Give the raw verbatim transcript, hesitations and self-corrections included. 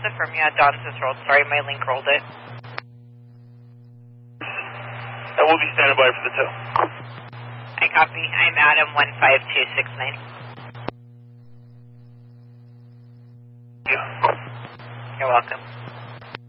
Affirm, yeah, Don's rolled. Sorry, my link rolled it. I will be standing by for the tow. I copy. I'm Adam one five two six nine. Yeah. You're welcome.